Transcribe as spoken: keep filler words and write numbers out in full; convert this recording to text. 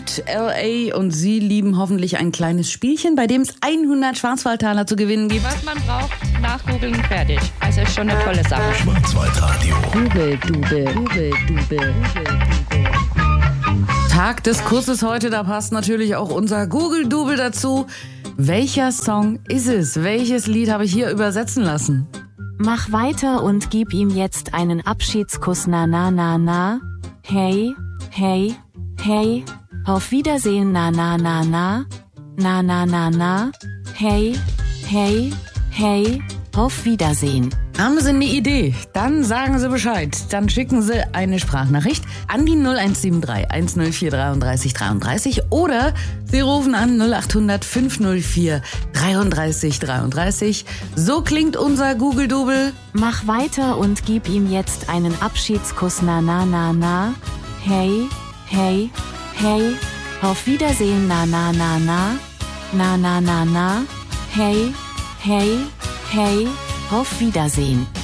liebt L A und Sie lieben hoffentlich ein kleines Spielchen, bei dem es hundert Schwarzwaldtaler zu gewinnen gibt. Was man braucht, nachgoogeln, fertig. Also ist schon eine tolle Sache. Schwarzwaldradio. Google-Dubel, Google-Dubel, Google-Dubel. Tag des Kusses heute, da passt natürlich auch unser Google-Dubel dazu. Welcher Song ist es? Welches Lied habe ich hier übersetzen lassen? Mach weiter und gib ihm jetzt einen Abschiedskuss, na na na na. Hey, hey, hey. Auf Wiedersehen, na na na na. Na na na na. Hey, hey, hey. Auf Wiedersehen. Haben Sie eine Idee? Dann sagen Sie Bescheid. Dann schicken Sie eine Sprachnachricht an die null eins sieben drei, eins null vier, dreiunddreißig dreiunddreißig oder Sie rufen an null acht hundert, fünf null vier, dreiunddreißig dreiunddreißig. So klingt unser Google-Dubel. Mach weiter und gib ihm jetzt einen Abschiedskuss, na na na na. Hey, hey, hey. Auf Wiedersehen, na na na na. Na na na na. Hey, hey, hey. Auf Wiedersehen.